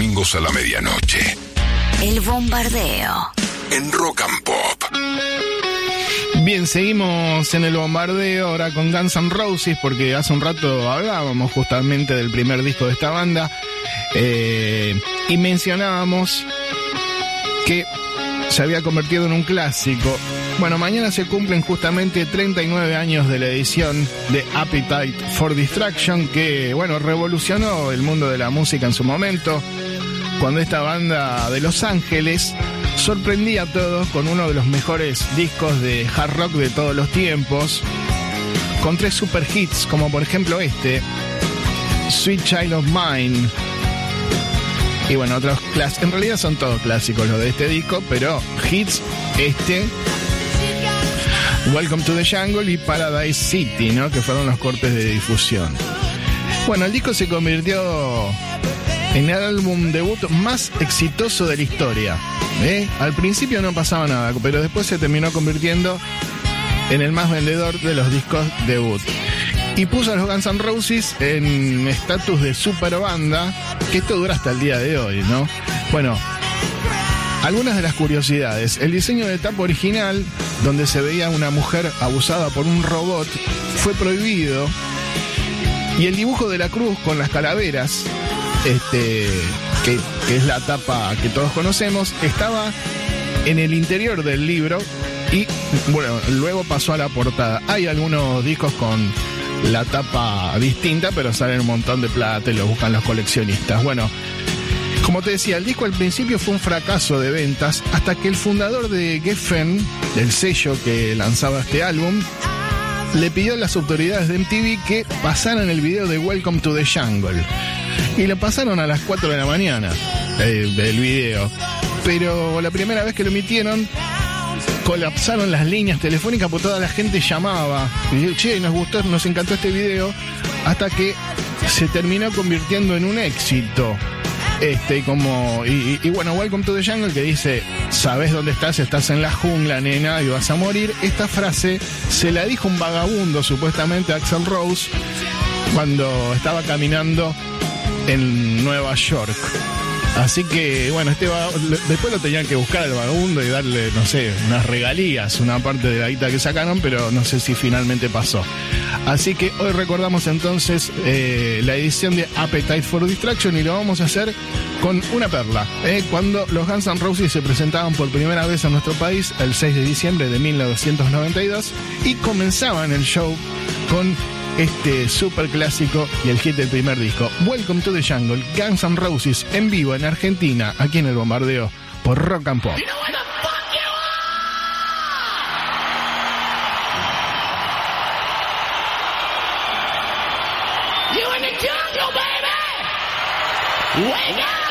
domingos a la medianoche. El Bombardeo. En Rock and Pop. Bien, seguimos en el bombardeo ahora con Guns N' Roses, porque hace un rato hablábamos justamente del primer disco de esta banda y mencionábamos que se había convertido en un clásico. Bueno, mañana se cumplen justamente 39 años de la edición de Appetite for Destruction, que, bueno, revolucionó el mundo de la música en su momento, cuando esta banda de Los Ángeles sorprendía a todos con uno de los mejores discos de hard rock de todos los tiempos, con 3 super hits, como por ejemplo este, Sweet Child of Mine. Y bueno, otros clásicos, en realidad son todos clásicos los de este disco, pero hits, Welcome to the Jungle y Paradise City, ¿no? Que fueron los cortes de difusión. Bueno, el disco se convirtió en el álbum debut más exitoso de la historia. Al principio no pasaba nada, pero después se terminó convirtiendo en el más vendedor de los discos debut. Y puso a los Guns N' Roses en estatus de super banda, que esto dura hasta el día de hoy, ¿no? Bueno, algunas de las curiosidades. El diseño de tapa original, donde se veía una mujer abusada por un robot, fue prohibido. Y el dibujo de la cruz con las calaveras, que es la tapa que todos conocemos, estaba en el interior del libro y, bueno, luego pasó a la portada. Hay algunos discos con la tapa distinta, pero salen un montón de plata y lo buscan los coleccionistas. Bueno, como te decía, el disco al principio fue un fracaso de ventas, hasta que el fundador de Geffen, del sello que lanzaba este álbum, le pidió a las autoridades de MTV que pasaran el video de Welcome to the Jungle. Y lo pasaron a las 4 de la mañana, el video. Pero la primera vez que lo emitieron, colapsaron las líneas telefónicas porque toda la gente llamaba. Y dijo, che, nos gustó, nos encantó este video. Hasta que se terminó convirtiendo en un éxito. Y bueno, Welcome to the Jungle, que dice, sabes dónde estás en la jungla, nena, y vas a morir. Esta frase se la dijo un vagabundo, supuestamente, a Axl Rose, cuando estaba caminando en Nueva York. Así que, bueno, después lo tenían que buscar al vagabundo y darle, no sé, unas regalías, una parte de la guita que sacaron, pero no sé si finalmente pasó. Así que hoy recordamos entonces la edición de Appetite for Destruction, y lo vamos a hacer con una perla. Cuando los Guns N' Roses se presentaban por primera vez en nuestro país el 6 de diciembre de 1992 y comenzaban el show con este super clásico y el hit del primer disco, Welcome to the Jungle, Guns N' Roses en vivo en Argentina, aquí en el bombardeo por Rock and Pop. You know where the fuck you are? You in the jungle, baby! Wake up!